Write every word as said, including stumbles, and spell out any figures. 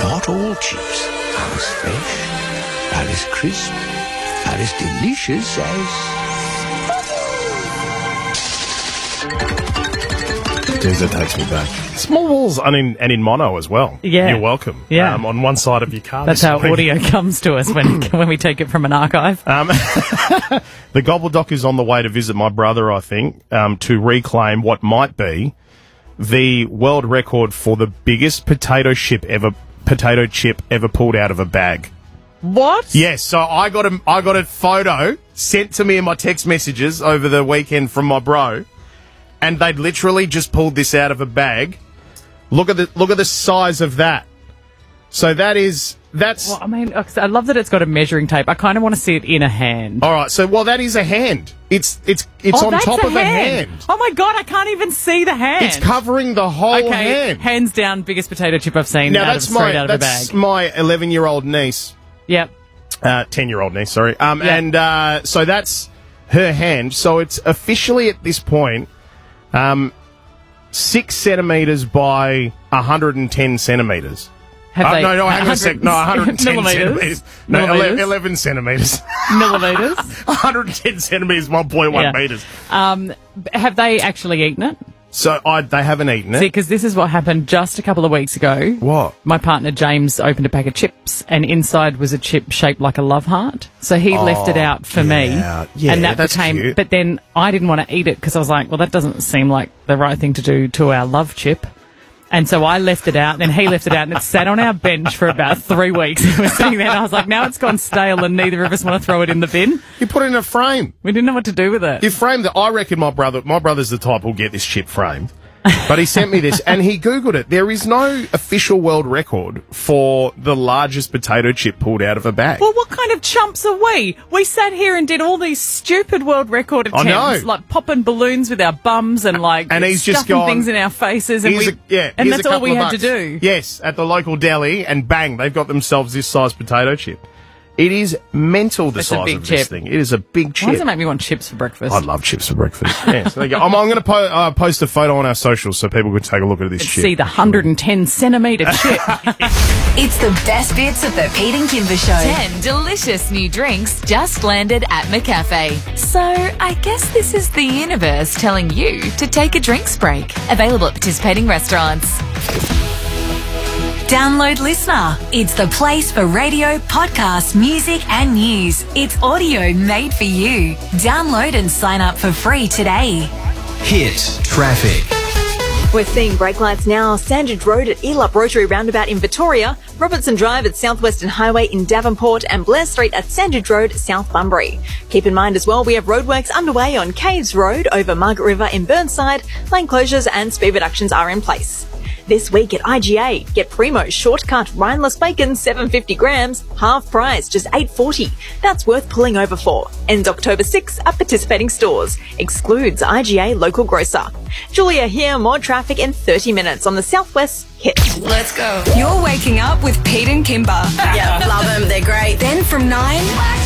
Not all chips are as fresh, are as crisp, are as delicious as... Jeez, that takes me back. Small walls and in, and in mono as well. Yeah. You're welcome. Yeah. Um, on one side of your car. That's how audio comes to us when when we take it from an archive. Um, the Gobbledoc is on the way to visit my brother, I think, um, to reclaim what might be the world record for the biggest potato chip ever potato chip ever pulled out of a bag. What? Yes, so I got a I got a photo sent to me in my text messages over the weekend from my bro, and they'd literally just pulled this out of a bag. Look at the look at the size of that. So that is that's. Well, I mean, I love that it's got a measuring tape. I kind of want to see it in a hand. All right, so well, that is a hand. It's it's it's oh, on that's top a of hand. a hand. Oh my god, I can't even see the hand. It's covering the whole okay, hand. Hands down, biggest potato chip I've seen. Now out that's of, straight my out of that's a bag. my eleven-year-old niece. Yep. Uh, ten-year-old niece, sorry. Um, Yeah. and uh, so that's her hand. So it's officially at this point, um, six centimeters by one hundred and ten centimeters. Have Uh, they, no, no, hang on a sec. No, one hundred and ten millimeters? centimeters. No, Millimeters? ele- eleven centimeters. Millimeters. one hundred and ten centimeters, one point one Yeah. meters. Um, have they actually eaten it? So I, they haven't eaten it. See, because this is what happened just a couple of weeks ago. What? My partner James opened a pack of chips, and inside was a chip shaped like a love heart. So he left it out for me, yeah. Yeah, and that that's became. cute. But then I didn't want to eat it because I was like, well, that doesn't seem like the right thing to do to our love chip. And so I left it out, and then he left it out, and it sat on our bench for about three weeks. It was sitting there, and I was like, now it's gone stale, and neither of us want to throw it in the bin. You put it in a frame. We didn't know what to do with it. You framed it. I reckon my brother, my brother's the type who'll get this chip framed. But he sent me this, and he Googled it. There is no official world record for the largest potato chip pulled out of a bag. Well, what kind of chumps are we? We sat here and did all these stupid world record I attempts, know. like popping balloons with our bums and like And he's just stuffing gone, things in our faces, and Here's we, a, yeah, and here's that's a all couple we of had to bucks. do. Yes, at the local deli, and bang, they've got themselves this size potato chip. It is mental, the It's a size big of chip. this thing. It is a big Why chip. does it make me want chips for breakfast? I love chips for breakfast. Yeah, so there you go. I'm, I'm going to po- uh, post a photo on our socials so people can take a look at this chip. See the one hundred and ten centimetre chip. It's the best bits of the Pete and Kimber Show. ten delicious new drinks just landed at McCafe. So I guess this is the universe telling you to take a drinks break. Available at participating restaurants. Download Listener. It's the place for radio, podcasts, music, and news. It's audio made for you. Download and sign up for free today. Hit traffic. We're seeing brake lights now. Sandridge Road at Elup Rotary Roundabout in Victoria, Robertson Drive at Southwestern Highway in Davenport, and Blair Street at Sandridge Road, South Bunbury. Keep in mind as well, we have roadworks underway on Caves Road over Margaret River in Burnside. Lane closures and speed reductions are in place. This week at I G A, get Primo shortcut rineless bacon, seven hundred fifty grams, half price, just eight forty. That's worth pulling over for. Ends October sixth at participating stores. Excludes I G A local grocer. Julia here, more traffic in thirty minutes on the Southwest Hit. Let's go. You're waking up with Pete and Kimber. Yeah, love them. They're great. Then from nine...